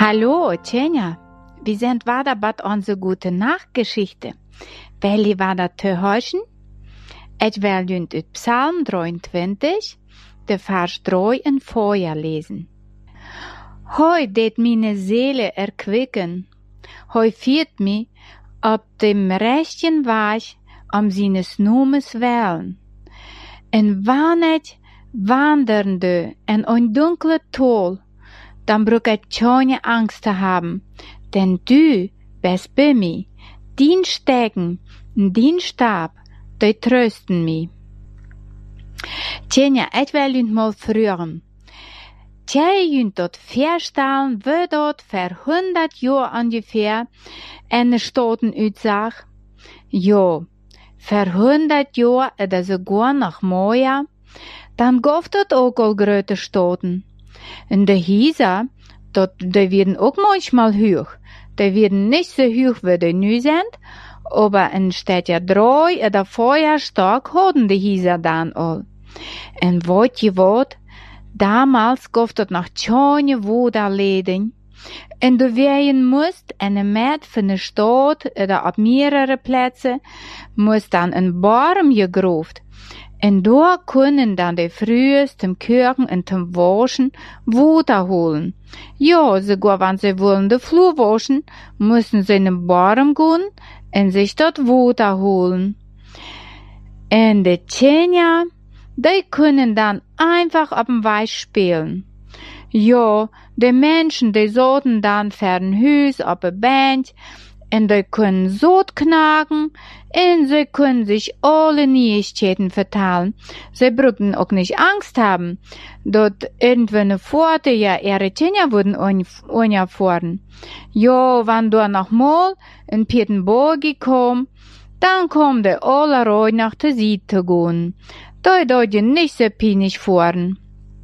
Hallo, Tjenja. Wie sind war da bad unsere gute Nachtgeschichte? Welche war da te heuschen? Ich will jünt ut Psalm 23, de Vers 3 en Feuer lesen. Hoi det meine Seele erquicken. Hoi führt mi op dem rechten Weg seines Nomes willen. En wanneer wandernde en een dunkle tol, dan bruk ik keine Angst te haben, denn du bist bei mir. Dien Stecken, dien Stab, die trösten mich. Tjenja, ich will jünt mal frühren. Tjej jünt dort verstellen, wie dort für 100 Jahre ungefähr eine Stoten uitsag. Jo, für 100 Jahre ist sogar noch mehr, dann gaf dort ook al grote Stoten. En de Häuser, die werden auch manchmal hoch. Die werden nicht so hoch, wie die nu sind, aber in Städte 3 oder 4 Stock hatten die Häuser dann all. En wat je wat, damals gaf dort noch keine Waterleiding. En du wehen musst eine Met von der Stadt oder auf mehrere Plätze, musst dann ein Baum gegraft. En da können dann die Frühes zum Kochen und zum Waschen Wasser holen. Ja, sogar wenn sie wollen den Flur waschen, müssen sie in den Baum gehen und sich dort Wasser holen. Und die Tjenja, die können dann einfach auf dem Weg spielen. Ja, die Menschen, die sollten dann für ein Haus auf der Band, und die können so knacken, und sie können sich alle Neuigkeiten vertellen. Sie brauchen auch nicht Angst haben, dort irgendwann Pforte ja ihre Tjenja wurden angefahren. Ja, wenn du noch mal in Pietenburg kommst, dann kommt der alle Leute nach der Seite gehen. Da dort nicht so peinlich fahren.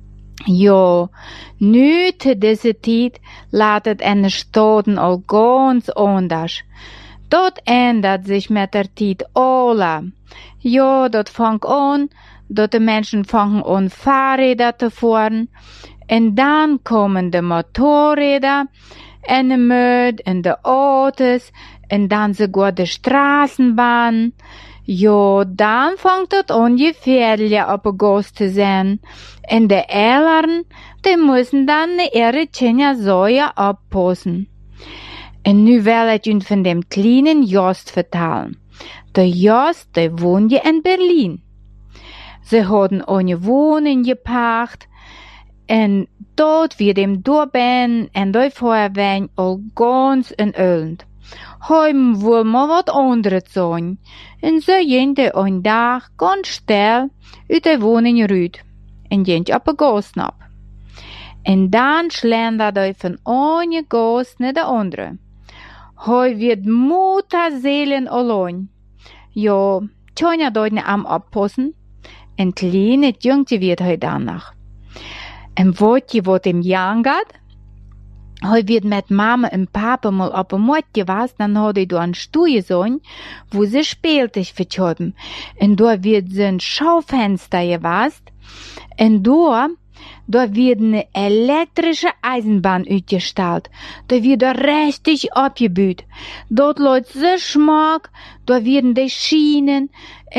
Ja, nu te deze tijd laat het in de Staaten al ganz anders. Dat ändert sich mit der Zeit alle. Ja, dat fangt an, dat de Menschen fangen an Fahrräder te fahren, en dan komen de Motorräder, en de Möd, en de Autos, en dan sogar de Straßenbahn. Ja, dann fängt het an gefährlicher op de Gas te zijn. En de Eltern, die müssen dann ihre Tjenja Säue abpassen. En nu will ich Ihnen von dem kleinen Jost vertellen. Der Jost, der wohnt ja in Berlin. Sie hatten eine Wohnung gepacht, en dort wird ihm Dorben en die Feuerwehr all ganz in Öland. Heim wohl mal wat anderes sein. En so jente ein Tag ganz still uit de Wohnung rüt. En jent op een Gasnap. En dan schlendert hij van eine Gas naar de andere. Hij wird Mutterseelen allein. Ja, tjona deuten am abpassen. En kleine Jungje wird hij danach. En wat ihm jangat? Hij wird mit Mama und Papa mal op een Mord gewast, dann hat hij da een Stuhl gesehen, wo sie spieltisch vertjoben. En da wird so ein Schaufenster gewast. En da wird eine elektrische Eisenbahn uitgestellt. Da wird er richtig abgebüht. Dort läuft so schmack, da werden die Schienen,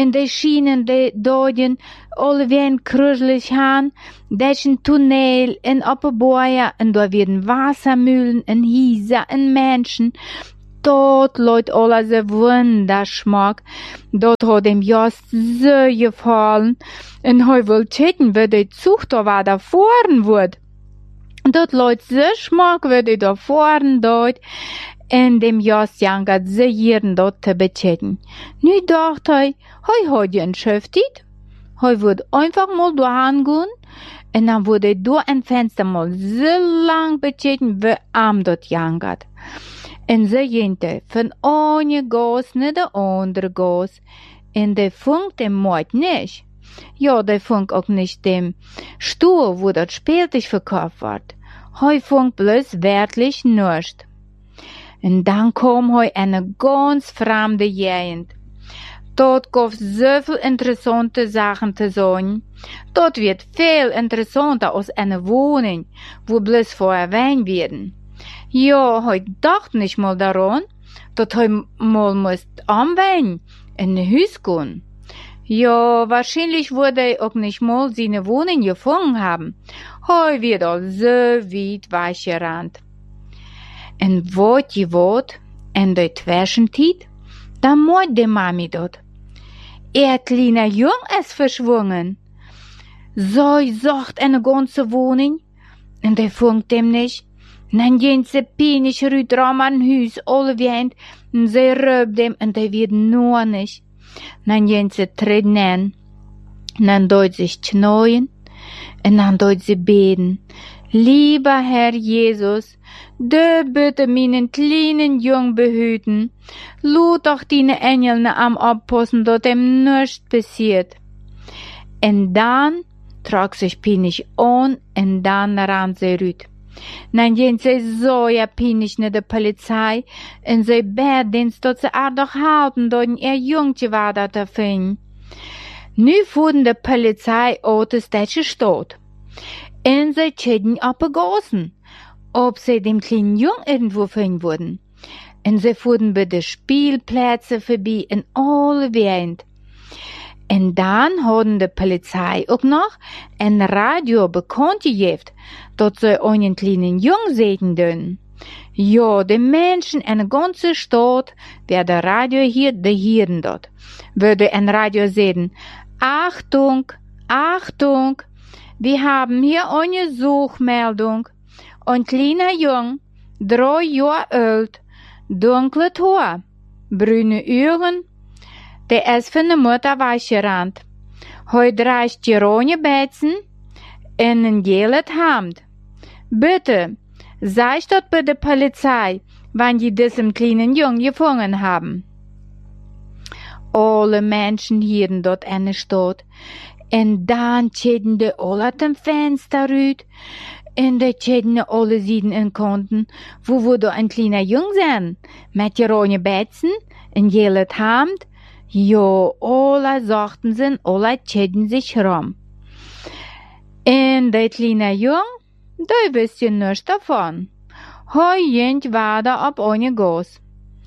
die Dodien, alle werden kruselig haben, dessen Tunnel, en Appenbäuer, en da werden Wassermühlen, en Häuser, en Menschen. Dort läuft alles so wunderschmack. Dort hat ihm Jost so gefallen. Und heu wollt checken, wie die Zucht da war da fahren wird. Dort läuft so schmack, wie die da fahren dort. Und dem Jost jangat so jeden dort zu bechecken. Nu dacht heu hat ja ein Schöftit. Heu wird einfach mal da hingehen. Und dann wurde da ein Fenster mal so lang bechecken, wie am dort jangat. En ze jente van eine Gas naar de andere Gas. En de funkt dem Mord nicht. Ja, de funkt auch nicht dem Stuhl, wo das Spieltisch verkauft wird. Heu funkt bloß wertlich nicht. En dann kom heu eine ganz fremde Gegend. Dort gab es so viel interessante Sachen zu sehen. Dort wird viel interessanter als eine Wohnung, wo bloß Feuerwehr werden. Ja, hij dacht nicht mal daran, dat hij mal moest anwenden in een huis gaan. Ja, wahrscheinlich würde er auch nicht mal seine Wohnung gefunden haben. Hij wird al so weit weggerannt. En wat, en de Zwischenzeit, da mocht de Mami dort. Kleiner Jung ist verschwungen. Zij zocht in de ganze Wohnung, en de vond hem nicht. Dan ging ze pijnig ruit ram aan huis, alle wind, en ze röbt hem, en de wird nur nicht. Dan ging ze treden en dan deut sich knäuen, en dan deut ze beten. Lieber Herr Jesus, du bitte meinen kleinen Jung behüten. Lud doch deine Engel am Abposten, dort ihm nichts passiert. En dan trok sich pijnig an, en dan ran ze ruit. Dan ging ze zo ja pijnig naar de Polizei, en ze beddienst dat ze haar doch houden, dat ihr Jungtje war dat te vinden. Nu voeren de Polizei uit de stedje stad. En ze tscheden abgegossen, ob sie dem kleinen Jung irgendwo finden würden. En sie fuhren bei de Spielplätze vorbei in alle Gegend. En dan hadden de Polizei ook nog een radio bekannt gegeven, dat ze einen kleinen Jung sehen dürfen. Ja, de Menschen in de ganze Stadt, wer de radio hier, de hieren dat. Würde ein Radio sehen, Achtung, Achtung, wir haben hier eine Suchmeldung. Ein kleiner Jung, 3 Jahre alt, dunkle Haar, brune Augen, der ist von der Mutter weggerannt. Hij draagt gerone Betzen en een gelb Hemd. Bitte, sag dort bei der Polizei, wann die diesem kleinen Jungen gefangen haben. Alle Menschen hielden dort in der Stadt. En dan tscheden de alle uit dem Fenster uit. En de tscheden alle Seiten in Kanten, wo da ein kleiner Jung sein, mit gerone Betzen, ein gelb Hemd. Ja, alle sagten sie, alle tscheden sich rum. En der kleine Jung, der wisst ja nichts davon. Heujend war da ab ohne Gas.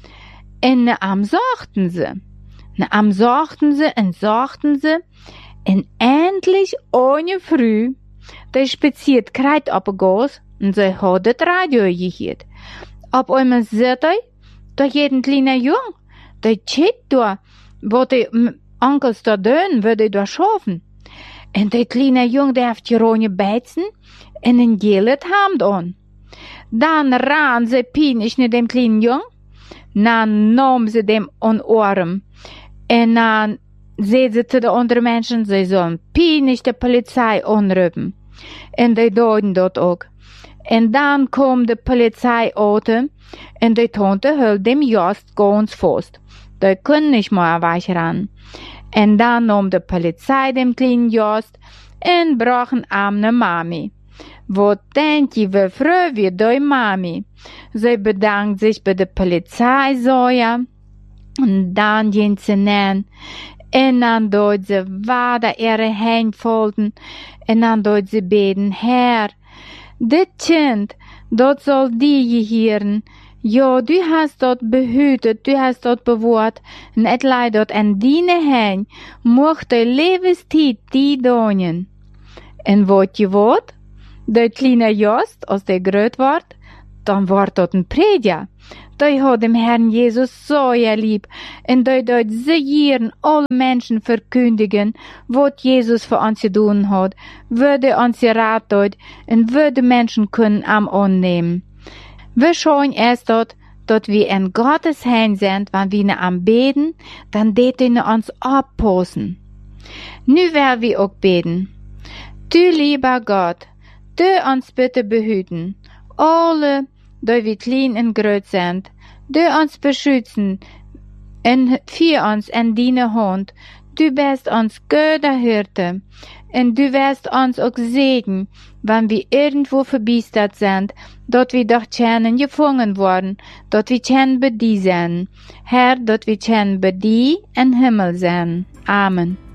En am sagten sie. Am sagten sie, en endlich ohne früh, der spaziert kreit ab Gas, und sie hat das Radio gehört. Ab einmal seht ihr, da jeden kleiner Jung, der checkt da, wo die Onkels da dön, würde da schaffen. Und der kleine Jung, der hat gerone Betzen und ein gelb Hemd an. Dann ran sie pinisch nach dem kleinen Jung, dann nahm sie dem an Arm, und dann sehen sie zu den anderen Menschen, sie sollen pinisch die Polizei anrufen. Und die deuten dort auch. Und dann kam die Polizei auto, und die Tante hielt dem Jost ganz fest. Die können nicht mehr wegrennen. Und dann nahm die Polizei dem kleinen Jost und brachen am ne Mami. Wat denkt je, wie froh wird die Mami? Sie bedankt sich bei der Polizei, so ja. Und dann gehen sie nennen. Und dann dort sie weiter ihre Hände folgen. Und dann dort sie beten, Herr, das Kind, dort soll die gehören. Ja, du hast dort behütet, du hast dort bewahrt. Und et leid dort an deine Hände, mochte Lebenszeit die donen. Und wat je wat? Der kleine Jost, als der groot wordt, dan wordt dat een prediger. Die hat dem Herrn Jesus so lieb, und die dort sehr alle Menschen verkündigen, was Jesus für uns getan hat, würde uns geraten und würde Menschen können am annehmen. Wir schauen erst dort, dass wir in Gottes Hand sind, wenn wir am Beten, dann det wir uns abpassen. Nu werden wir auch beten. Du lieber Gott, du uns bitte behüten, alle, die wir klein und groß sind, du uns beschützen, und für uns in deine Hand, du bist uns guter Hirte, und du wirst uns auch segnen, wenn wir irgendwo verbiestert sind, dort wir doch können gefangen worden, dort wir können bei dir sein, Herr, dort wir können bei dir im Himmel sein. Amen.